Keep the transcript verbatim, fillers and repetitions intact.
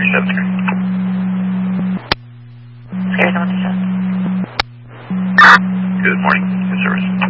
seven Scary. Scary seven two seven. Good morning. Good service.